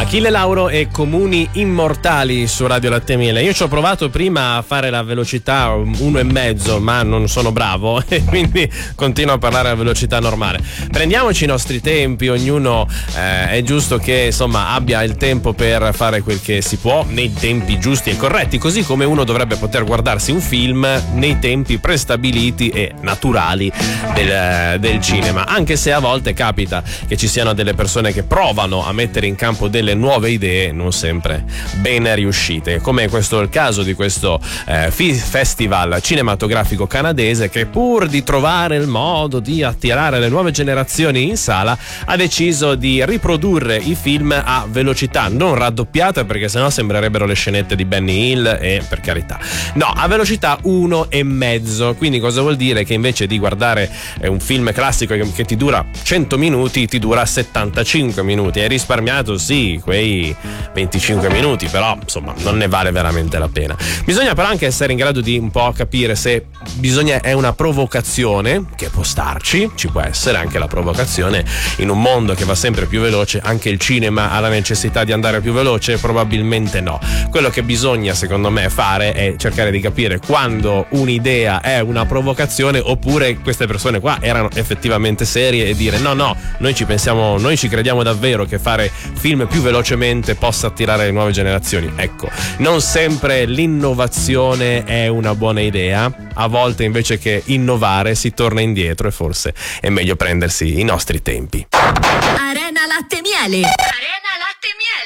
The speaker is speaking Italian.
Achille Lauro e Comuni Immortali su Radio Latte Miele. Io ci ho provato prima a fare la velocità 1,5, ma non sono bravo e quindi continuo a parlare a velocità normale. Prendiamoci i nostri tempi, ognuno è giusto che insomma abbia il tempo per fare quel che si può nei tempi giusti e corretti, così come uno dovrebbe poter guardarsi un film nei tempi prestabiliti e naturali del cinema, anche se a volte capita che ci siano delle persone che provano a mettere in campo delle nuove idee non sempre ben riuscite, come questo il caso di questo festival cinematografico canadese che, pur di trovare il modo di attirare le nuove generazioni in sala, ha deciso di riprodurre i film a velocità non raddoppiata, perché sennò sembrerebbero le scenette di Benny Hill, e per carità, no, a velocità 1,5. Quindi cosa vuol dire? Che invece di guardare un film classico che ti dura 100 minuti, ti dura 75 minuti. Hai risparmiato sì quei 25 minuti, però insomma non ne vale veramente la pena. Bisogna però anche essere in grado di un po' capire se è una provocazione, che può starci, ci può essere anche la provocazione in un mondo che va sempre più veloce. Anche il cinema ha la necessità di andare più veloce? Probabilmente no. Quello che bisogna secondo me fare è cercare di capire quando un'idea è una provocazione oppure queste persone qua erano effettivamente serie, e dire no, noi ci pensiamo, noi ci crediamo davvero che fare film più velocemente possa attirare le nuove generazioni. Ecco, non sempre l'innovazione è una buona idea, a volte invece che innovare si torna indietro e forse è meglio prendersi i nostri tempi. Arena Latte Miele. Arena Latte Miele.